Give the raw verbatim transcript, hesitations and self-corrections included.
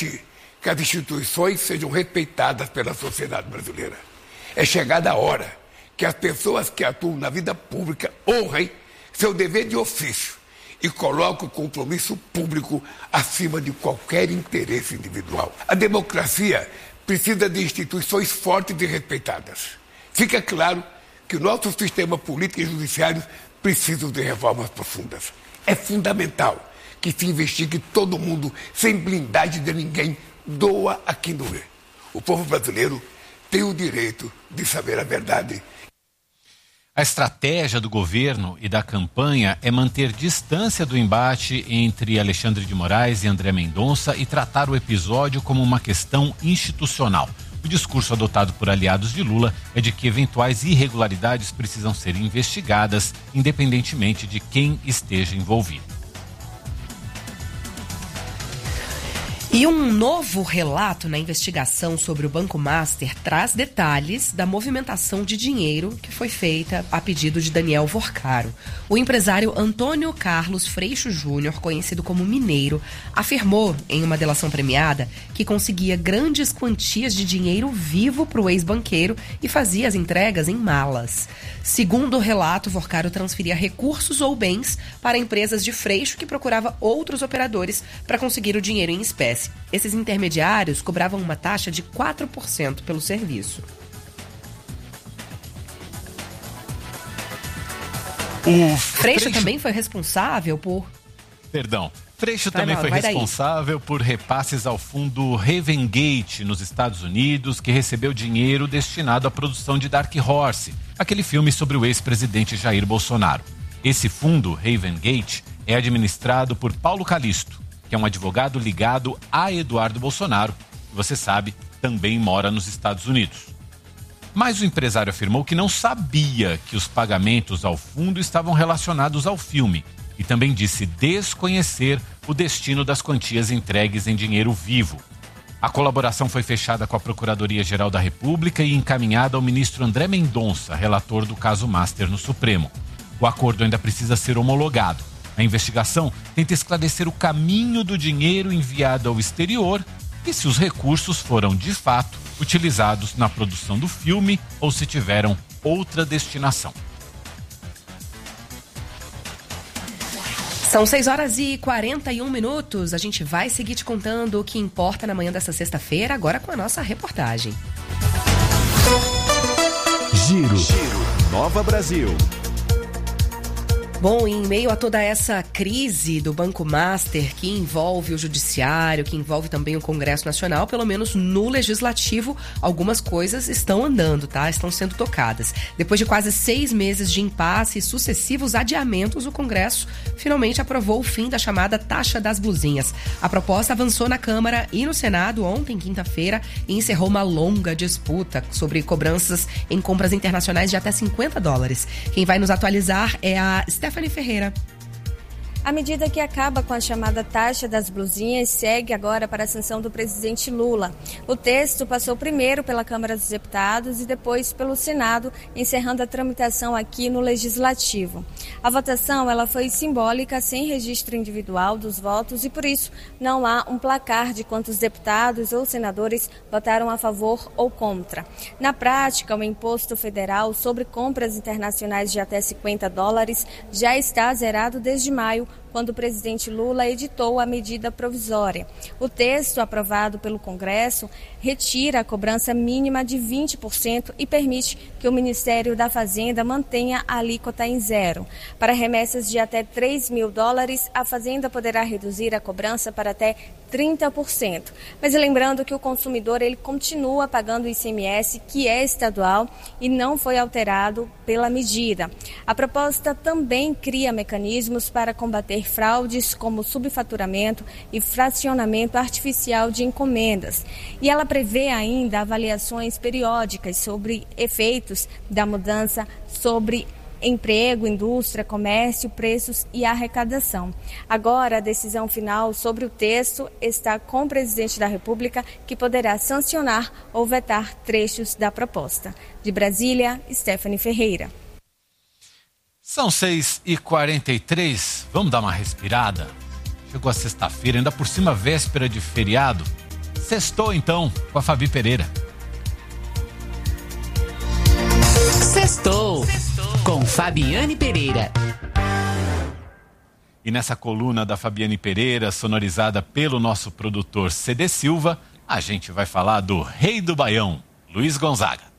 garantir que as instituições sejam respeitadas pela sociedade brasileira. É chegada a hora que as pessoas que atuam na vida pública honrem seu dever de ofício e coloquem o compromisso público acima de qualquer interesse individual. A democracia precisa de instituições fortes e respeitadas. Fica claro que o nosso sistema político e judiciário precisam de reformas profundas. É fundamental que se investigue todo mundo sem blindagem de ninguém, doa a quem doer. O povo brasileiro tem o direito de saber a verdade. A estratégia do governo e da campanha é manter distância do embate entre Alexandre de Moraes e André Mendonça e tratar o episódio como uma questão institucional. O discurso adotado por aliados de Lula é de que eventuais irregularidades precisam ser investigadas, independentemente de quem esteja envolvido. E um novo relato na investigação sobre o Banco Master traz detalhes da movimentação de dinheiro que foi feita a pedido de Daniel Vorcaro. O empresário Antônio Carlos Freixo Júnior, conhecido como Mineiro, afirmou em uma delação premiada que conseguia grandes quantias de dinheiro vivo para o ex-banqueiro e fazia as entregas em malas. Segundo o relato, Vorcaro transferia recursos ou bens para empresas de Freixo que procurava outros operadores para conseguir o dinheiro em espécie. Esses intermediários cobravam uma taxa de quatro por cento pelo serviço. O Freixo, Freixo também foi responsável por... Perdão. Freixo vai também mal, foi vai responsável daí. por repasses ao fundo Ravengate nos Estados Unidos, que recebeu dinheiro destinado à produção de Dark Horse, aquele filme sobre o ex-presidente Jair Bolsonaro. Esse fundo, Ravengate, é administrado por Paulo Calisto, que é um advogado ligado a Eduardo Bolsonaro, que você sabe, também mora nos Estados Unidos. Mas o empresário afirmou que não sabia que os pagamentos ao fundo estavam relacionados ao filme e também disse desconhecer o destino das quantias entregues em dinheiro vivo. A colaboração foi fechada com a Procuradoria-Geral da República e encaminhada ao ministro André Mendonça, relator do caso Master no Supremo. O acordo ainda precisa ser homologado. A investigação tenta esclarecer o caminho do dinheiro enviado ao exterior e se os recursos foram, de fato, utilizados na produção do filme ou se tiveram outra destinação. São seis horas e quarenta e um minutos. A gente vai seguir te contando o que importa na manhã dessa sexta-feira, agora com a nossa reportagem. Giro. Giro. Nova Brasil. Bom, em meio a toda essa crise do Banco Master, que envolve o Judiciário, que envolve também o Congresso Nacional, pelo menos no Legislativo, algumas coisas estão andando, tá? Estão sendo tocadas. Depois de quase seis meses de impasse e sucessivos adiamentos, o Congresso finalmente aprovou o fim da chamada taxa das blusinhas. A proposta avançou na Câmara e no Senado ontem, quinta-feira, e encerrou uma longa disputa sobre cobranças em compras internacionais de até cinquenta dólares. Quem vai nos atualizar é a Stephanie Ferreira. A medida que acaba com a chamada taxa das blusinhas segue agora para a sanção do presidente Lula. O texto passou primeiro pela Câmara dos Deputados e depois pelo Senado, encerrando a tramitação aqui no Legislativo. A votação ela foi simbólica, sem registro individual dos votos e, por isso, não há um placar de quantos deputados ou senadores votaram a favor ou contra. Na prática, o imposto federal sobre compras internacionais de até cinquenta dólares já está zerado desde maio, quando o presidente Lula editou a medida provisória. O texto aprovado pelo Congresso retira a cobrança mínima de vinte por cento e permite que o Ministério da Fazenda mantenha a alíquota em zero. Para remessas de até três mil dólares, a Fazenda poderá reduzir a cobrança para até trinta por cento. Mas lembrando que o consumidor ele continua pagando o I C M S, que é estadual e não foi alterado pela medida. A proposta também cria mecanismos para combater fraudes como subfaturamento e fracionamento artificial de encomendas. E ela prevê ainda avaliações periódicas sobre efeitos da mudança sobre emprego, indústria, comércio, preços e arrecadação. Agora, a decisão final sobre o texto está com o presidente da República, que poderá sancionar ou vetar trechos da proposta. De Brasília, Stephanie Ferreira. São seis e quarenta e três, vamos dar uma respirada? Chegou a sexta-feira, ainda por cima véspera de feriado. Sextou, então, com a Fabi Pereira. Sextou com Fabiane Pereira. E nessa coluna da Fabiane Pereira, sonorizada pelo nosso produtor C D Silva, a gente vai falar do rei do Baião, Luiz Gonzaga.